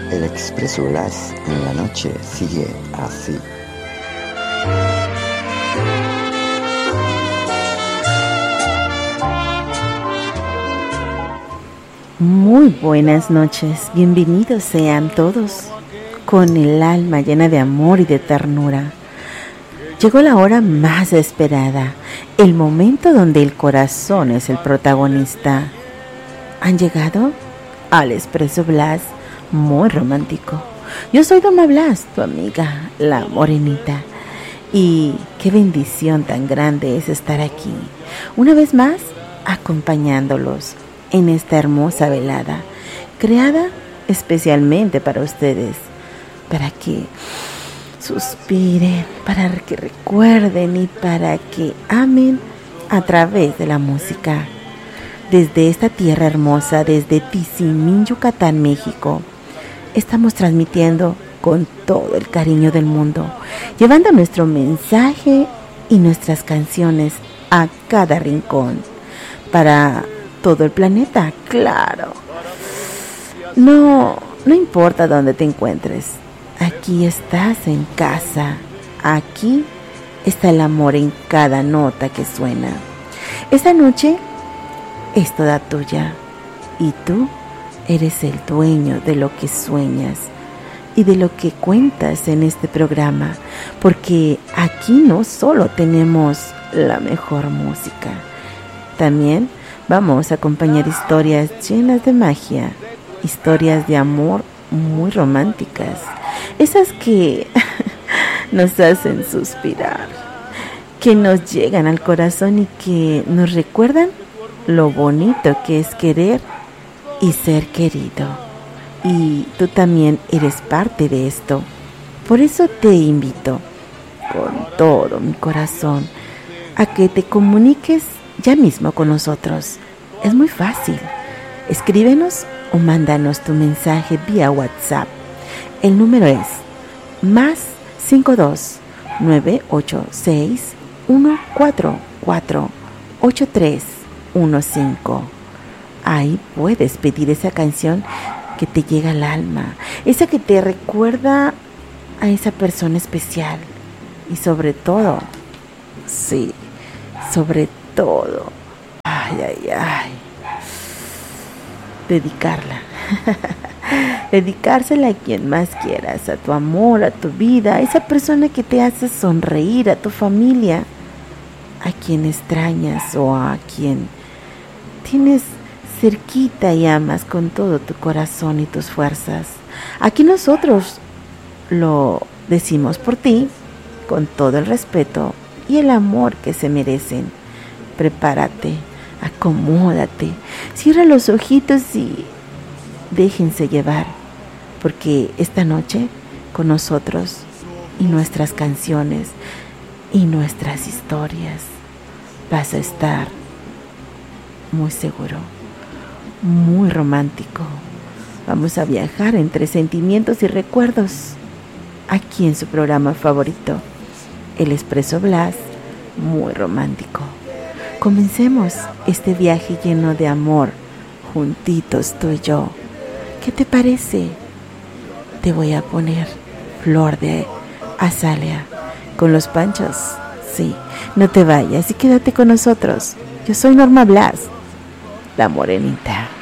El Expreso Blas en la noche sigue así. Muy buenas noches, bienvenidos sean todos, con el alma llena de amor y de ternura. Llegó la hora más esperada, el momento donde el corazón es el protagonista. ¿Han llegado? Al Expreso Blas, muy romántico. Yo soy Doma Blas, tu amiga, la morenita. Y qué bendición tan grande es estar aquí, una vez más, acompañándolos en esta hermosa velada, creada especialmente para ustedes, para que suspiren, para que recuerden y para que amen a través de la música. Desde esta tierra hermosa, desde Tizimín, Yucatán, México, estamos transmitiendo con todo el cariño del mundo, llevando nuestro mensaje y nuestras canciones a cada rincón, para todo el planeta, claro. No importa dónde te encuentres, aquí estás en casa, aquí está el amor en cada nota que suena. Esta noche es toda tuya y tú eres el dueño de lo que sueñas y de lo que cuentas en este programa, porque aquí no solo tenemos la mejor música, también vamos a acompañar historias llenas de magia, historias de amor muy románticas, esas que nos hacen suspirar, que nos llegan al corazón y que nos recuerdan lo bonito que es querer y ser querido. Y tú también eres parte de esto. Por eso te invito con todo mi corazón a que te comuniques ya mismo con nosotros. Es muy fácil. Escríbenos o mándanos tu mensaje vía WhatsApp. El número es +52 986 144 8315. Ahí puedes pedir esa canción que te llega al alma, esa que te recuerda a esa persona especial. Y sobre todo, sí, sobre todo, dedicarla. Dedicársela a quien más quieras, a tu amor, a tu vida, a esa persona que te hace sonreír, a tu familia, a quien extrañas o a quien tienes cerquita y amas con todo tu corazón y tus fuerzas. Aquí nosotros lo decimos por ti, con todo el respeto y el amor que se merecen. Prepárate, acomódate, cierra los ojitos y déjense llevar, porque esta noche con nosotros y nuestras canciones y nuestras historias vas a estar muy seguro, muy romántico. Vamos a viajar entre sentimientos y recuerdos aquí en su programa favorito, El Expreso Blas, muy romántico. Comencemos este viaje lleno de amor, juntitos tú y yo. ¿Qué te parece? Te voy a poner Flor de Azalea con Los Panchos. Sí, no te vayas y quédate con nosotros. Yo soy Norma Blas, la morenita.